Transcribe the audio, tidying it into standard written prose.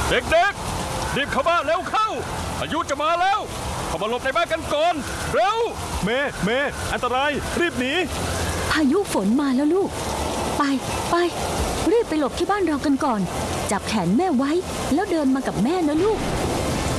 เด็กๆรีบเข้าบ้านเร็วเข้าพายุจะมาแล้วเข้ามาหลบในบ้านกันก่อนเร็วเมอันตรายรีบหนีพายุฝนมาแล้วลูกไปรีบไปหลบที่บ้านเรากันก่อนจับแขนแม่ไว้แล้วเดินมากับแม่นะลูก